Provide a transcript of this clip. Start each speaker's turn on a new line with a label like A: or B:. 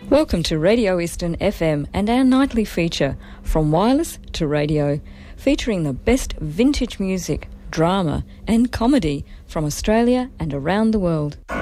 A: Welcome to Radio Eastern FM and our nightly feature, From Wireless to Radio, featuring the best vintage music, drama and comedy from Australia and around the world.